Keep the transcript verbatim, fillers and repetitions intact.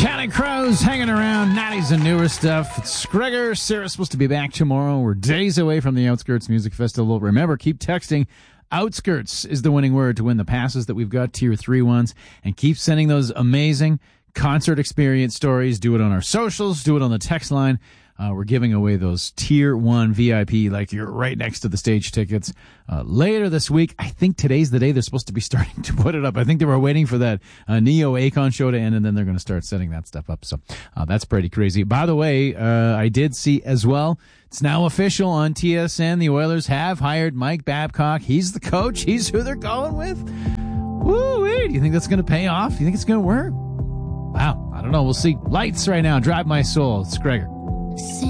Counting Crows hanging around, nineties and newer stuff. It's Gregor. Sarah's supposed to be back tomorrow. We're days away from the Outskirts Music Festival. Remember, keep texting. Outskirts is the winning word to win the passes that we've got, tier three ones. And keep sending those amazing concert experience stories. Do it on our socials. Do it on the text line. Uh, we're giving away those tier one V I P, like you're right next to the stage tickets, uh, later this week. I think today's the day they're supposed to be starting to put it up. I think they were waiting for that uh, Neo Akon show to end, and then they're going to start setting that stuff up. So uh, that's pretty crazy. By the way, uh, I did see as well, it's now official on T S N. The Oilers have hired Mike Babcock. He's the coach. He's who they're going with. Woo-wee. Do you think that's going to pay off? Do you think it's going to work? Wow. I don't know. We'll see. Lights right now. Drive My Soul. It's Gregor.